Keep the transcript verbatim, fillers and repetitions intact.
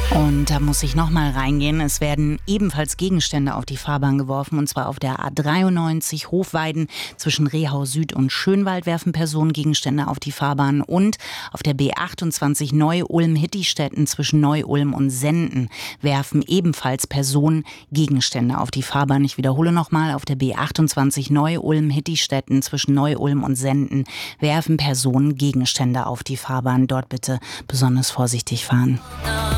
Und da muss ich nochmal reingehen. Es werden ebenfalls Gegenstände auf die Fahrbahn geworfen, und zwar auf der A dreiundneunzig Hofweiden zwischen Rehau Süd und Schönwald werfen Personen Gegenstände auf die Fahrbahn, und auf der B achtundzwanzig Neu-Ulm-Hittistetten zwischen Neu-Ulm und Senden werfen ebenfalls Personen Gegenstände auf die Fahrbahn. Ich wiederhole nochmal, auf der B achtundzwanzig Neu-Ulm-Hittistetten zwischen Neu-Ulm und Senden werfen Personen Gegenstände auf die Fahrbahn. Dort bitte besonders vorsichtig fahren.